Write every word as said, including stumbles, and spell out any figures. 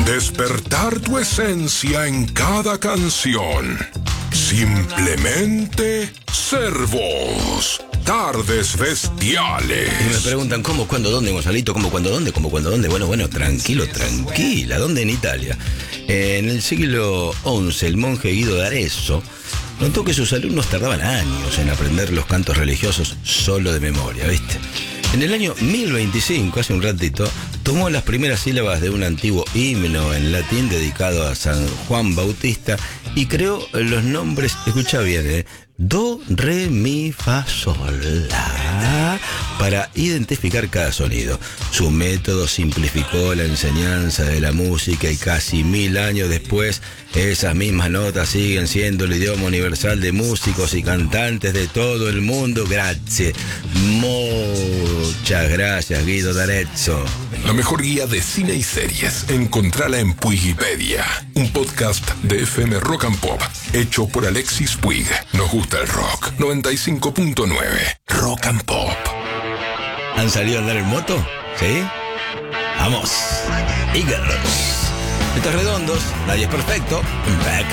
Despertar tu esencia en cada canción. Simplemente ser vos. Tardes Bestiales. Y me preguntan cómo, cuándo, dónde, Gonzalito, cómo, cuándo, dónde, cómo, cuándo, dónde. Bueno, bueno, tranquilo, tranquila. ¿Dónde? En Italia. En el siglo once, el monje Guido d'Arezzo notó que sus alumnos tardaban años en aprender los cantos religiosos solo de memoria, ¿viste? En el año mil veinticinco, hace un ratito, tomó las primeras sílabas de un antiguo himno en latín dedicado a San Juan Bautista y creó los nombres, escucha bien, ¿eh? Do, re, mi, fa, sol, la, para identificar cada sonido. Su método simplificó la enseñanza de la música y casi mil años después, esas mismas notas siguen siendo el idioma universal de músicos y cantantes de todo el mundo. Grazie. Muchas gracias, Guido d'Arezzo. La mejor guía de cine y series. Encontrala en Puigipedia, un podcast de F M Rock and Pop, hecho por Alexis Puig. Nos gusta el rock. noventa y cinco punto nueve Rock and Pop. ¿Han salido a andar en moto? ¿Sí? ¡Vamos! Eagles. Estos redondos, nadie es perfecto. Back